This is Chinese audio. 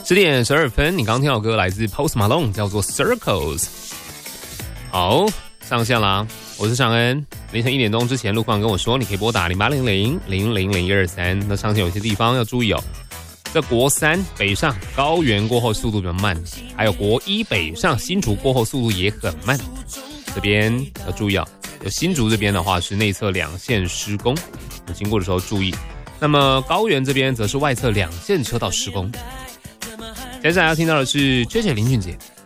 10点12分，你刚刚听到歌来自 Post Malone， 叫做 Circles。好，上线啦！我是尚恩。凌晨1点钟之前，路况跟我说，你可以拨打0800-000-123。那上线有些地方要注意哦。在国3北上高原过后速度比较慢，还有国1北上新竹过后速度也很慢，这边要注意哦。有新竹这边的话是内侧2线施工，有经过的时候注意。那么高原这边则是外侧2线车道施工。接下来要听到的是 JJ 林俊杰